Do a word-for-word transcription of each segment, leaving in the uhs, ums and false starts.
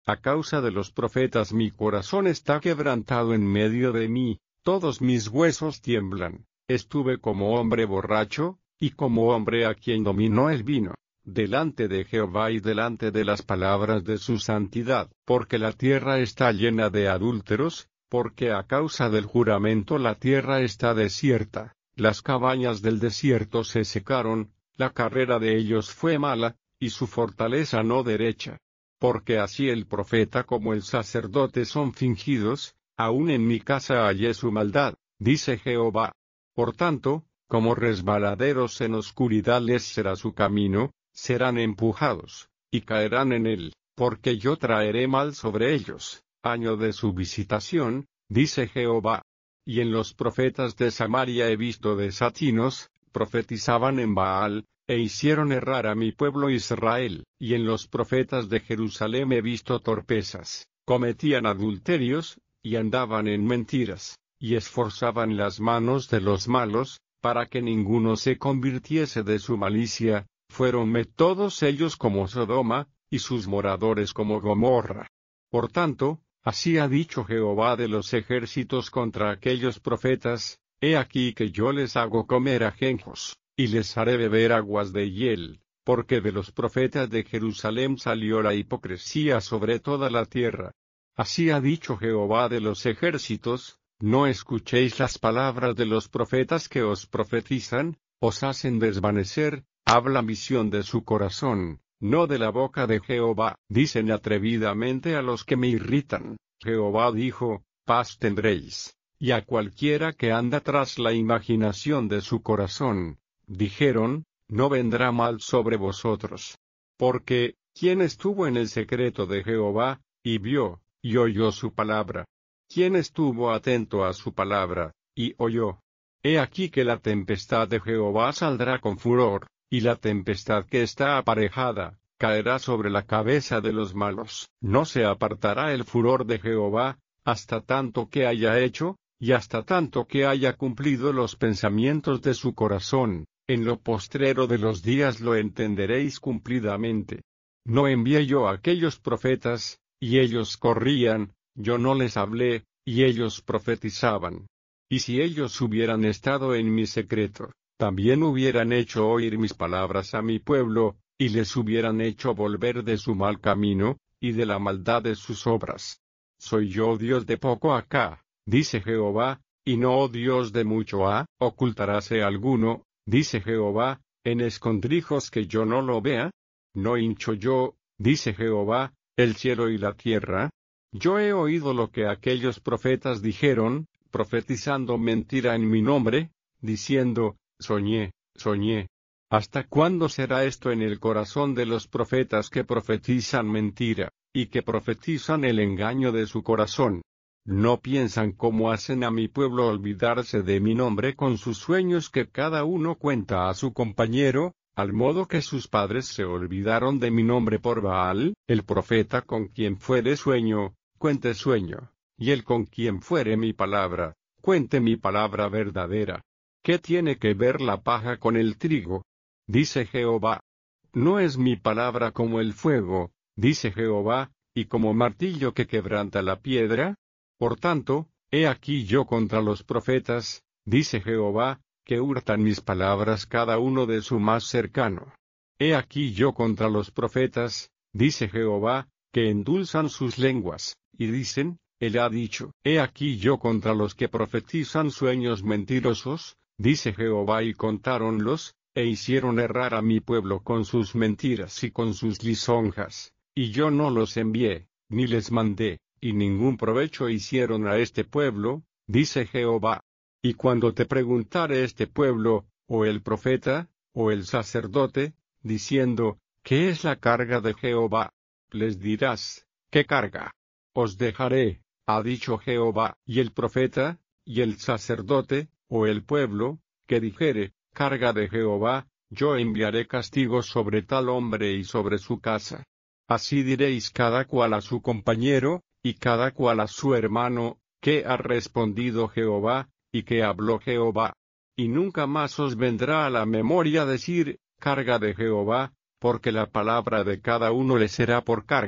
a causa de los profetas mi corazón está quebrantado en medio de mí, todos mis huesos tiemblan, estuve como hombre borracho, y como hombre a quien dominó el vino, delante de Jehová y delante de las palabras de su santidad, porque la tierra está llena de adúlteros, porque a causa del juramento la tierra está desierta, las cabañas del desierto se secaron, la carrera de ellos fue mala, y su fortaleza no derecha. Porque así el profeta como el sacerdote son fingidos, aun en mi casa hallé su maldad, dice Jehová. Por tanto, como resbaladeros en oscuridad les será su camino, serán empujados, y caerán en él, porque yo traeré mal sobre ellos, año de su visitación, dice Jehová. Y en los profetas de Samaria he visto desatinos, profetizaban en Baal, e hicieron errar a mi pueblo Israel, y en los profetas de Jerusalén he visto torpezas, cometían adulterios, y andaban en mentiras, y esforzaban las manos de los malos, para que ninguno se convirtiese de su malicia, fuéronme todos ellos como Sodoma, y sus moradores como Gomorra. Por tanto, así ha dicho Jehová de los ejércitos contra aquellos profetas, he aquí que yo les hago comer ajenjos, y les haré beber aguas de hiel, porque de los profetas de Jerusalén salió la hipocresía sobre toda la tierra. Así ha dicho Jehová de los ejércitos, no escuchéis las palabras de los profetas que os profetizan, os hacen desvanecer, habla visión de su corazón, no de la boca de Jehová. Dicen atrevidamente a los que me irritan, Jehová dijo, paz tendréis, y a cualquiera que anda tras la imaginación de su corazón, dijeron, no vendrá mal sobre vosotros. Porque, ¿quién estuvo en el secreto de Jehová, y vio, y oyó su palabra? ¿Quién estuvo atento a su palabra, y oyó? He aquí que la tempestad de Jehová saldrá con furor, y la tempestad que está aparejada, caerá sobre la cabeza de los malos. No se apartará el furor de Jehová, hasta tanto que haya hecho, y hasta tanto que haya cumplido los pensamientos de su corazón. En lo postrero de los días lo entenderéis cumplidamente. No envié yo a aquellos profetas, y ellos corrían, yo no les hablé, y ellos profetizaban. Y si ellos hubieran estado en mi secreto, también hubieran hecho oír mis palabras a mi pueblo, y les hubieran hecho volver de su mal camino, y de la maldad de sus obras. Soy yo Dios de poco acá, dice Jehová, y no Dios de mucho ha, ocultaráse alguno, dice Jehová, en escondrijos que yo no lo vea. No hincho yo, dice Jehová, el cielo y la tierra. Yo he oído lo que aquellos profetas dijeron, profetizando mentira en mi nombre, diciendo, soñé, soñé. ¿Hasta cuándo será esto en el corazón de los profetas que profetizan mentira, y que profetizan el engaño de su corazón? No piensan cómo hacen a mi pueblo olvidarse de mi nombre con sus sueños que cada uno cuenta a su compañero, al modo que sus padres se olvidaron de mi nombre por Baal. El profeta con quien fuere sueño, cuente sueño, y el con quien fuere mi palabra, cuente mi palabra verdadera. ¿Qué tiene que ver la paja con el trigo? Dice Jehová. ¿No es mi palabra como el fuego, dice Jehová, y como martillo que quebranta la piedra? Por tanto, he aquí yo contra los profetas, dice Jehová, que hurtan mis palabras cada uno de su más cercano. He aquí yo contra los profetas, dice Jehová, que endulzan sus lenguas, y dicen, él ha dicho. He aquí yo contra los que profetizan sueños mentirosos, dice Jehová, y contáronlos, e hicieron errar a mi pueblo con sus mentiras y con sus lisonjas, y yo no los envié, ni les mandé. Y ningún provecho hicieron a este pueblo, dice Jehová. Y cuando te preguntare este pueblo, o el profeta, o el sacerdote, diciendo, ¿qué es la carga de Jehová? Les dirás, ¿qué carga? Os dejaré, ha dicho Jehová. Y el profeta, y el sacerdote, o el pueblo, que dijere, carga de Jehová, yo enviaré castigo sobre tal hombre y sobre su casa. Así diréis cada cual a su compañero, y cada cual a su hermano, que ha respondido Jehová, y que habló Jehová. Y nunca más os vendrá a la memoria decir, carga de Jehová, porque la palabra de cada uno le será por carga,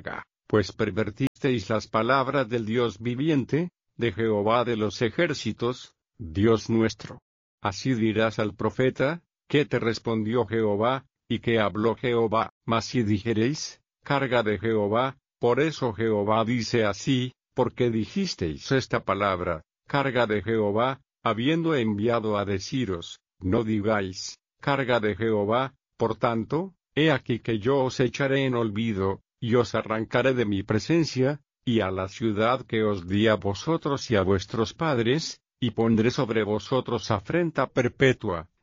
pues pervertisteis las palabras del Dios viviente, de Jehová de los ejércitos, Dios nuestro. Así dirás al profeta, ¿qué te respondió Jehová, y qué habló Jehová? Mas si dijereis, carga de Jehová, por eso Jehová dice así, porque dijisteis esta palabra, carga de Jehová, habiendo enviado a deciros, no digáis, carga de Jehová, por tanto, he aquí que yo os echaré en olvido, y os arrancaré de mi presencia, y a la ciudad que os di a vosotros y a vuestros padres, y pondré sobre vosotros afrenta perpetua,